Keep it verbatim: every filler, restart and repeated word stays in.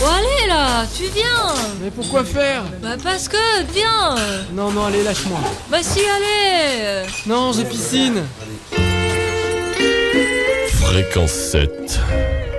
Oh allez là, tu viens. Mais pourquoi faire? Bah parce que, viens. Non, non, allez, lâche-moi. Bah si, allez. Non, j'ai piscine. Fréquence sept.